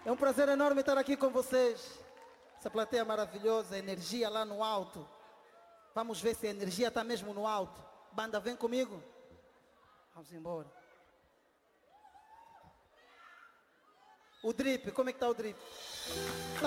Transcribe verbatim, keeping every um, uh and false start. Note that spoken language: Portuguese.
É um prazer enorme estar aqui com vocês. Essa plateia maravilhosa, energia lá no alto. Vamos ver se a energia está mesmo no alto. Banda, vem comigo. Vamos embora. O drip, como é que está o drip?